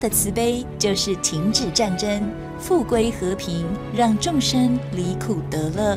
的慈悲就是停止战争，复归和平，让众生离苦得乐。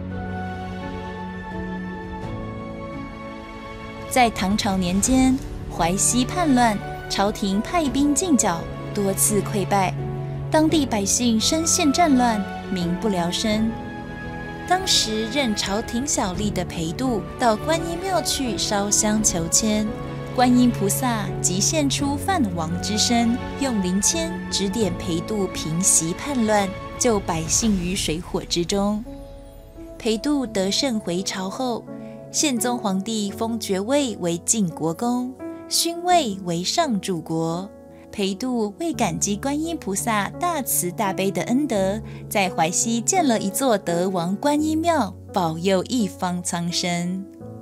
在唐朝年间，淮西叛乱，朝廷派兵进剿，多次溃败，当地百姓深陷战乱，民不聊生。当时任朝廷小吏的裴度到观音庙去烧香求签，观音菩萨即现出梵王之身，用灵签指点裴度平息叛乱，救百姓于水火之中。裴度得胜回朝后，宪宗皇帝封爵位为晋国公，勋位为上柱国。裴度为感激观音菩萨大慈大悲的恩德，在淮西建了一座德王观音庙，保佑一方苍生。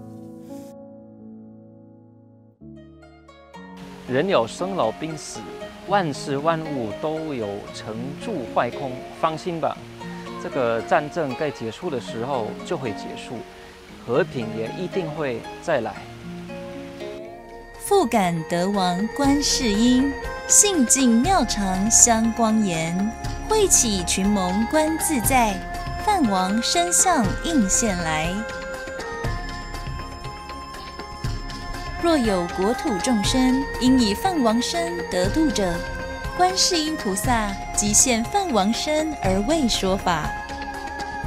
人有生老病死，万事万物都有成住坏空。放心吧，这个战争该结束的时候就会结束，和平也一定会再来。 复感德王观世音，性净妙常香光颜，慧起群蒙观自在，梵王身相应现来。若有国土众生因以梵王身得度者，观世音菩萨即现梵王身而为说法。